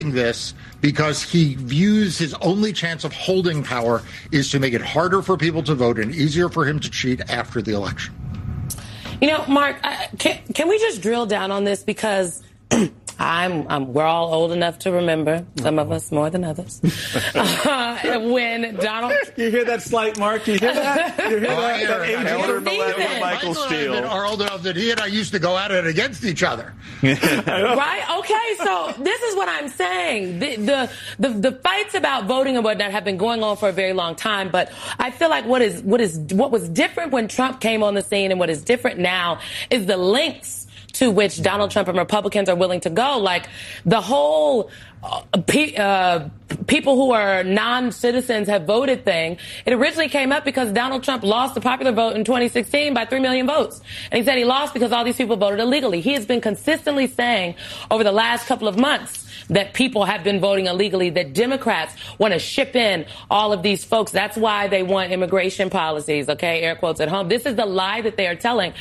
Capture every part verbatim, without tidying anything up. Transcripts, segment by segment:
this because he views his only chance of holding power is to make it harder for people to vote and easier for him to cheat after the election. You know, Mark, I, can, can we just drill down on this? Because I'm, I'm, we're all old enough to remember, some of us more than others, uh, when Donald... You hear that slight, Mark? You hear that? You hear oh, that? that age Elder Michael, Michael Steele. Are old enough that he and I used to go at it against each other. Right? Okay, so this is what I'm saying. The, the, the, the fights about voting and whatnot have been going on for a very long time, but I feel like what is, what is, what was different when Trump came on the scene and what is different now is the lengths to which Donald Trump and Republicans are willing to go. Like the whole uh, pe- uh, people who are non-citizens have voted thing. It originally came up because Donald Trump lost the popular vote in twenty sixteen by three million votes. And he said he lost because all these people voted illegally. He has been consistently saying over the last couple of months that people have been voting illegally, that Democrats want to ship in all of these folks. That's why they want immigration policies, okay, air quotes at home. This is the lie that they are telling.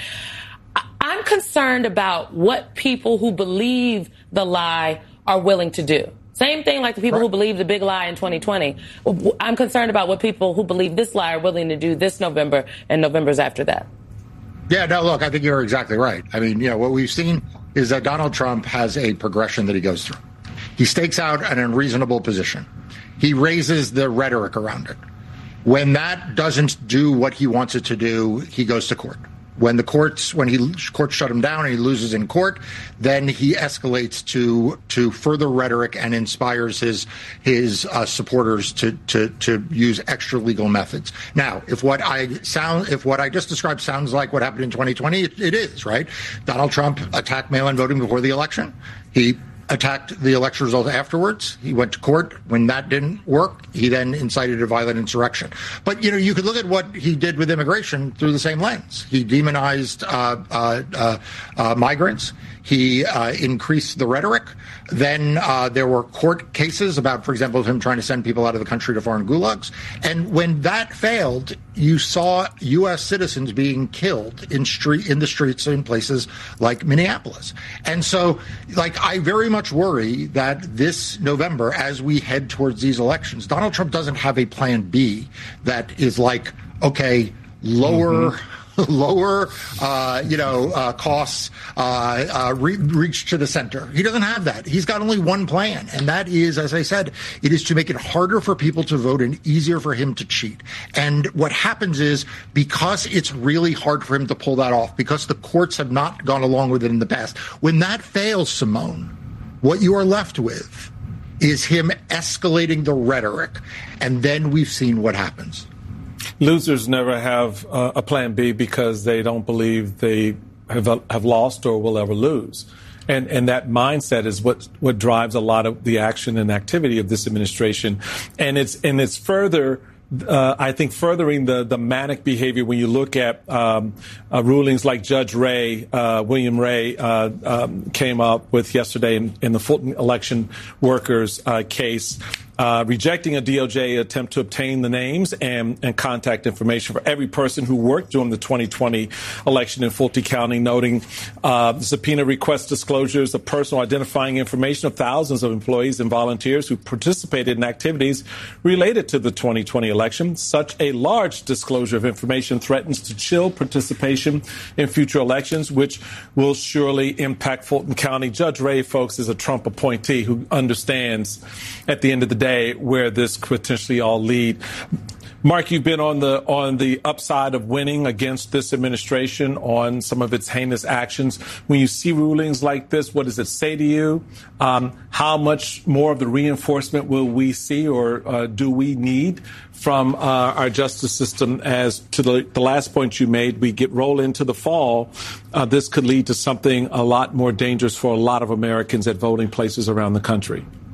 I'm concerned about what people who believe the lie are willing to do. Same thing like the people right. who believe the big lie in twenty twenty. I'm concerned about what people who believe this lie are willing to do this November and Novembers after that. Yeah, no, look, I think you're exactly right. I mean, you know, what we've seen is that Donald Trump has a progression that he goes through. He stakes out an unreasonable position. He raises the rhetoric around it. When that doesn't do what he wants it to do, he goes to court. When the courts, when he courts shut him down and he loses in court, then he escalates to to further rhetoric and inspires his his uh, supporters to to to use extra legal methods. Now, if what I sound, if what I just described sounds like what happened in twenty twenty, it, it is, right? Donald Trump attacked mail-in voting before the election. He attacked the election result afterwards. He went to court. When that didn't work, he then incited a violent insurrection. But, you know, you could look at what he did with immigration through the same lens. He demonized uh, uh, uh, uh, migrants. He uh, increased the rhetoric. Then uh, there were court cases about, for example, him trying to send people out of the country to foreign gulags. And when that failed, you saw U S citizens being killed in street in the streets in places like Minneapolis. And so, like, I very much worry that this November, as we head towards these elections, Donald Trump doesn't have a plan B that is like, okay, lower. Mm-hmm. Lower, uh, you know, uh, costs, uh, uh, re- reach to the center. He doesn't have that. He's got only one plan, and that is, as I said, it is to make it harder for people to vote and easier for him to cheat. And what happens is, because it's really hard for him to pull that off, because the courts have not gone along with it in the past, when that fails, Simone, what you are left with is him escalating the rhetoric, and then we've seen what happens. Losers never have uh, a plan B because they don't believe they have have lost or will ever lose. And and that mindset is what what drives a lot of the action and activity of this administration. And it's and it's further Uh, I think furthering the, the manic behavior when you look at um, uh, rulings like Judge Ray, uh, William Ray, uh, um, came up with yesterday in, in the Fulton election workers uh, case, uh, rejecting a D O J attempt to obtain the names and, and contact information for every person who worked during the twenty twenty election in Fulton County, noting uh, the subpoena requests disclosures of personal identifying information of thousands of employees and volunteers who participated in activities related to the twenty twenty election. Election. Such a large disclosure of information threatens to chill participation in future elections, which will surely impact Fulton County. Judge Ray, folks, is a Trump appointee who understands at the end of the day where this could potentially all lead. Mark, you've been on the on the upside of winning against this administration on some of its heinous actions. When you see rulings like this, what does it say to you? Um, how much more of the reinforcement will we see or uh, do we need from uh, our justice system? As to the, the last point you made, we get roll into the fall. Uh, this could lead to something a lot more dangerous for a lot of Americans at voting places around the country.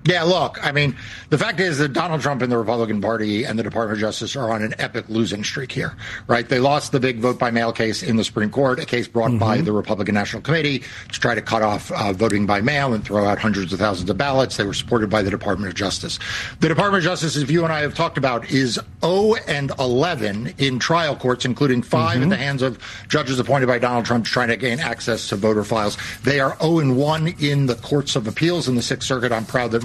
Yeah, look, I mean, the fact is that Donald Trump and the Republican Party and the Department of Justice are on an epic losing streak here, right? They lost the big vote by mail case in the Supreme Court, a case brought mm-hmm. by the Republican National Committee to try to cut off uh, voting by mail and throw out hundreds of thousands of ballots. They were supported by the Department of Justice. The Department of Justice, as you and I have talked about, is zero and eleven in trial courts, including five mm-hmm. in the hands of judges appointed by Donald Trump trying to gain access to voter files. They are zero and one in the courts of appeals in the Sixth Circuit. I'm proud that